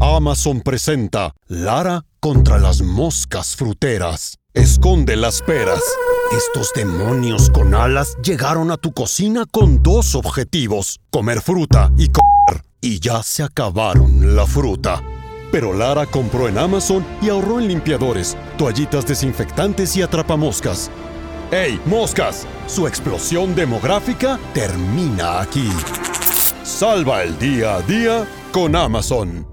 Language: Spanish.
Amazon presenta Lara contra las moscas fruteras. Esconde las peras. Estos demonios con alas llegaron a tu cocina con dos objetivos: comer fruta y comer. Y ya se acabaron la fruta. Pero Lara compró en Amazon y ahorró en limpiadores, toallitas desinfectantes y atrapamoscas. ¡Hey, moscas! Su explosión demográfica termina aquí. Salva el día a día con Amazon.